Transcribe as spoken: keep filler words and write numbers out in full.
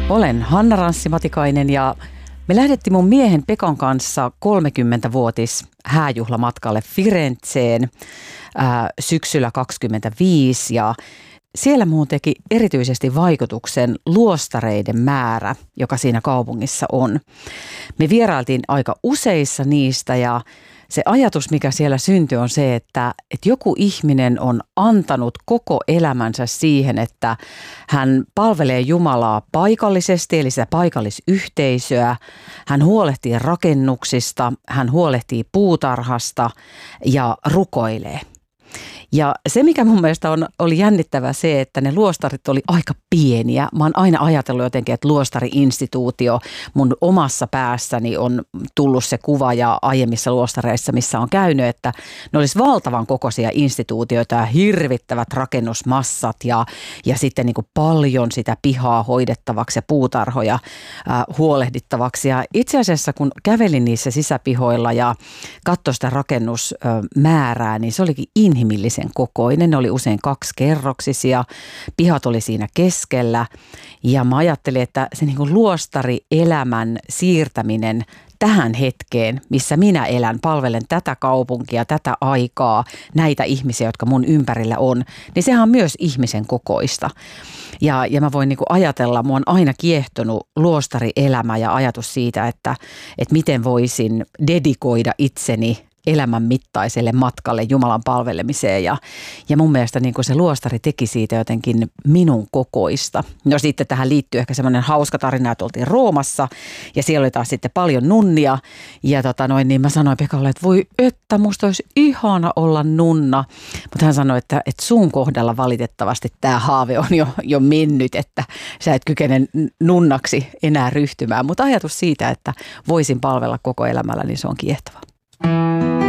Olen Hanna Ranssi-Matikainen ja me lähdettiin mun miehen Pekan kanssa kolmekymmentävuotis hääjuhlamatkalle Firenzeen ää, syksyllä kaksikymmentäviisi ja siellä muun teki erityisesti vaikutuksen luostareiden määrä, joka siinä kaupungissa on. Me vierailtiin aika useissa niistä ja se ajatus, mikä siellä syntyi, on se, että, että joku ihminen on antanut koko elämänsä siihen, että hän palvelee Jumalaa paikallisesti, eli sitä paikallisyhteisöä. Hän huolehtii rakennuksista, hän huolehtii puutarhasta ja rukoilee. Ja se, mikä mun mielestä on, oli jännittävää se, että ne luostarit oli aika pieniä. Mä oon aina ajatellut jotenkin, että luostari-instituutio mun omassa päässäni on tullut se kuva ja aiemmissa luostareissa, missä on käynyt, että ne olisi valtavan kokoisia instituutioita ja hirvittävät rakennusmassat ja, ja sitten niin kuin paljon sitä pihaa hoidettavaksi ja puutarhoja äh, huolehdittavaksi. Ja itse asiassa kun kävelin niissä sisäpihoilla ja katsoin sitä rakennusmäärää, niin se olikin inhimillisen kokoinen. Ne oli usein kaksikerroksisia, pihat oli siinä keskellä ja mä ajattelin, että se niin kuin luostarielämän siirtäminen tähän hetkeen, missä minä elän, palvelen tätä kaupunkia, tätä aikaa, näitä ihmisiä, jotka mun ympärillä on, niin sehän on myös ihmisen kokoista. Ja, ja mä voin niin kuin ajatella, mua on aina kiehtonut luostarielämä ja ajatus siitä, että, että miten voisin dedikoida itseni elämän mittaiselle matkalle Jumalan palvelemiseen ja, ja mun mielestä niin kuin se luostari teki siitä jotenkin minun kokoista. No sitten tähän liittyy ehkä semmoinen hauska tarina, että oltiin Roomassa ja siellä oli taas sitten paljon nunnia ja tota noin, niin mä sanoin Pekalle, että voi että musta olisi ihana olla nunna, mutta hän sanoi, että, että sun kohdalla valitettavasti tämä haave on jo, jo mennyt, että sä et kykene nunnaksi enää ryhtymään, mutta ajatus siitä, että voisin palvella koko elämällä, niin se on kiehtova.